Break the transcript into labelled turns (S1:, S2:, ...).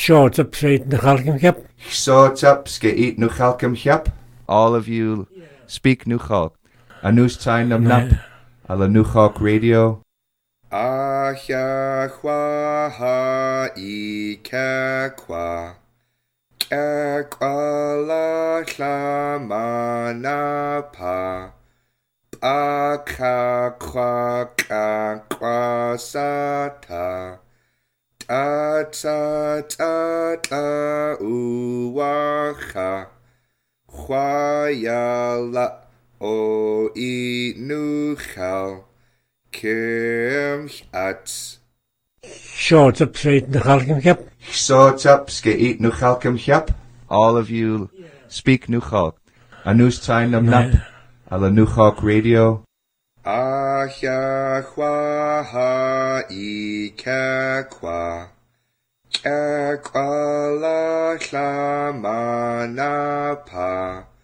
S1: Short up straight the Halcom Cap.
S2: Short up ske eat nu Halcom Cap.
S3: All of you speak Nuchalk.
S2: Anus Tain Nam Nap. Ala Nuchalk Radio.
S4: Ahya kwa ha ike kwa. Kwa la klamana pa. Baka kwa kwa sata. Ta ta ta ta uwaha. Chwayala o inuchal. Kim at.
S1: Short up straight the Halcom Cap.
S2: Short up ske eat nu Halcom Cap.
S3: All of you speak Nuchalk.
S2: Anus Tain Nam Nap. Ala Nuchalk Radio.
S4: Ahya kwa ha ike kwa. Kwa la klamana pa.